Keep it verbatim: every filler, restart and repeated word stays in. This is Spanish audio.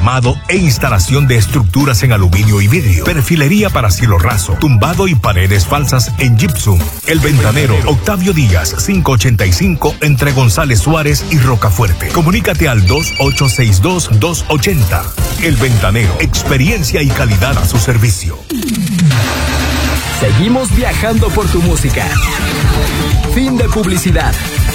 armado e instalación de estructuras en aluminio y vidrio, perfilería para cielo raso, tumbado y paredes falsas en gypsum. El Ventanero, Octavio Díaz, quinientos ochenta y cinco, entre González Suárez y Rocafuerte. Comunícate al dos ocho seis dos, dos ocho cero. El Ventanero, experiencia y calidad a su servicio. Seguimos viajando por tu música. Fin de publicidad.